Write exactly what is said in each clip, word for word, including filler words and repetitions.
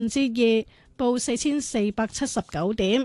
之二，報四千四百七十九點。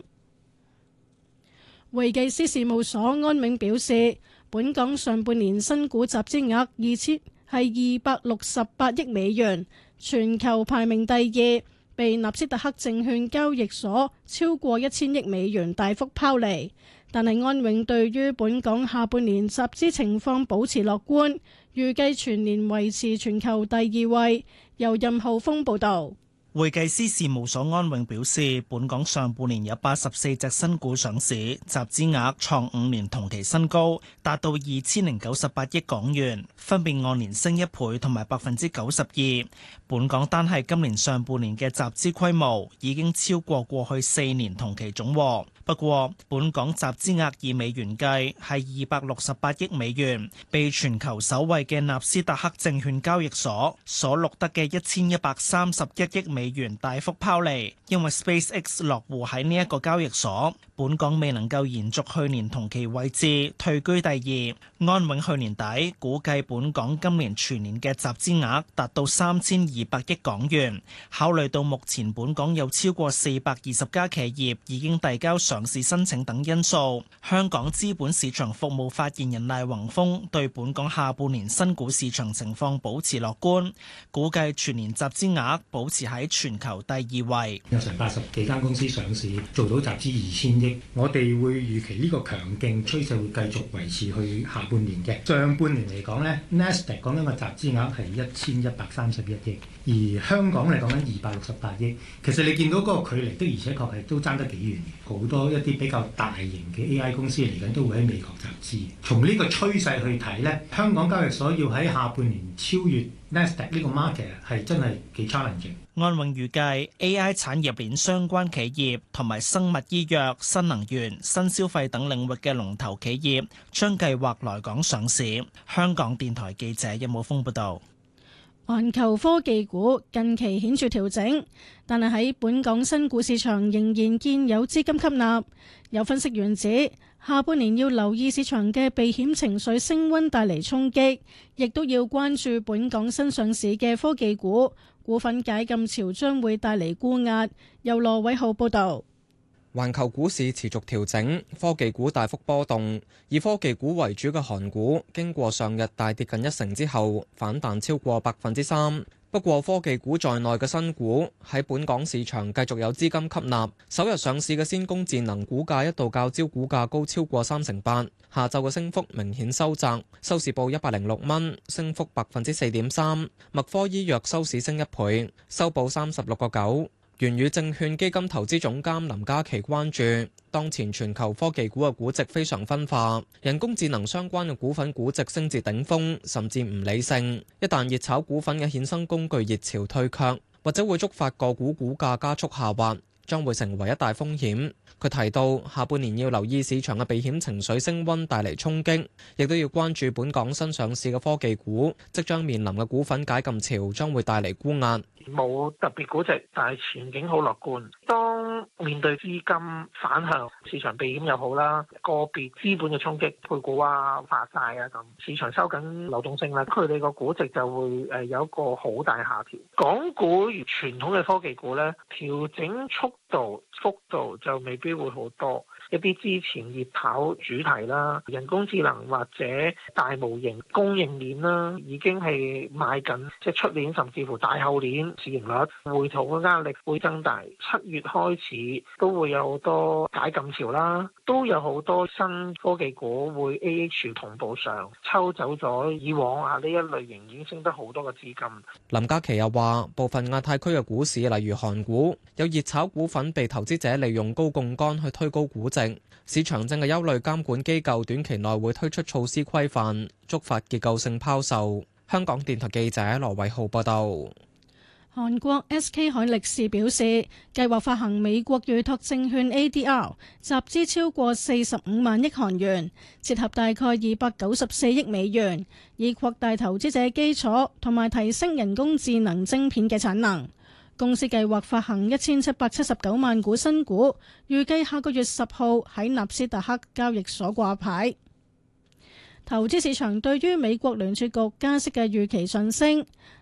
會計師事務所安永表示，本港上半年新股集資額二千係二百六十八億美元，全球排名第二，被納斯達克證券交易所超過一千億美元大幅拋離。但係安永對於本港下半年集資情況保持樂觀，預計全年維持全球第二位。由任浩峰報導。 會計師事務所安永表示，本港上半年有八十四隻新股上市，集資額創五年同期新高，達到二千零九十八億港元，分別按年升一倍同埋百分之九十二。本港單係今年上半年嘅集資規模已經超過過去四年同期總和。不過，本港集資額以美元計係二百六十八億美元，被全球首位嘅納斯達克證券交易所所錄得嘅一千一百三十一億美元大幅拋離，因為 SpaceX 落戶喺呢一個交易所，本港未能夠延續去年同期位置，退居第二。安永去年底估計本港今年全年嘅集資額達到三千二百億港元，考慮到目前本港有超過四百二十家企業已經遞交上市申請等因素，香港資本市場服務發言人賴宏峰對本港下半年新股市場情況保持樂觀，估計全年集資額保持喺全球第二位。 有成八十幾間公司上市，做到集資二千億，我哋會預期呢個強勁趨勢會繼續維持去下半年嘅。上半年嚟講呢 Nasdaq 講緊個集資額係一千一百三十一億，而香港嚟講緊二百六十八億。其實你見到嗰個距離的而且確係都爭得幾遠嘅，好多一啲比較大型嘅 A I 公司嚟緊都會喺美國集資。從呢個趨勢去睇呢，香港交易所要喺下半年超越 Nasdaq 呢個 market 係真係幾 challenging。 安永預計 A I 產業鏈相關企業同埋生物醫藥、新能源、新消費等領域嘅龍頭企業將計劃來港上市。香港電台記者任武峰報道。 環球科技股近期顯著調整，但係喺本港新股市場仍然見有資金吸納。有分析員指，下半年要留意市場嘅避險情緒升溫帶嚟衝擊，亦都要關注本港新上市嘅科技股股份解禁潮將會帶嚟沽壓。由羅偉浩報道。 環球股市持續調整，科技股大幅波動，以科技股為主嘅韓股經過上日大跌近一成之後，反彈超過百分之三。不過科技股在內嘅新股喺本港市場繼續有資金吸納，首日上市嘅先鋒智能股價一度較招股價高超過三成八，下晝嘅升幅明顯收窄，收市報一百零六蚊，升幅百分之四點三。麥科醫藥收市升一倍，收報三十六個九。元宇證券基金投資總監林嘉琪關注，當前全球科技股嘅估值非常分化，人工智能相關嘅股份估值升至頂峰，甚至唔理性。一旦熱炒股份嘅衍生工具熱潮退卻，或者會觸發個股股價加速下滑，將會成為一大風險。佢提到，下半年要留意市場嘅避險情緒升溫帶嚟衝擊，亦都要關注本港新上市嘅科技股即將面臨嘅股份解禁潮將會帶嚟沽壓。 冇特別估值，但係前景好樂觀。當面對資金反向，市場避險又好啦，個別資本嘅衝擊，配股啊、發債啊咁，市場收緊流動性啦，佢哋個估值就會誒有一個好大下調。港股如傳統嘅科技股咧，調整速度幅度就未必會好多。一啲之前熱炒主題啦，人工智能或者大模型供應鏈啦，已經係賣緊，即係出年甚至乎大後年市盈率回吐嘅壓力會增大。七月開始都會有好多解禁潮啦，都有好多新科技股會 A H 同步上，抽走咗以往啊呢一類型已經升得好多嘅資金。 林嘉琪又話，部分亞太區嘅股市，例如韓股，有熱炒股份被投資者利用高槓桿去推高估值。市場正係憂慮監管機構短期內會推出措施規範，觸發結構性拋售。香港電台記者羅偉浩報道。 韓國 S K 海力士表示，計劃發行美國預託證券 A D R， 集資超過四十五萬億韓元，折合大概二百九十四億美元，以擴大投資者基礎同埋提升人工智能晶片嘅產能。公司計劃發行一千七百七十九萬股新股，預計下個月十號喺納斯達克交易所掛牌。投資市場對於美國聯儲局加息嘅預期上升，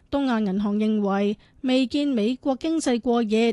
東亞銀行認為未見美國經濟過熱，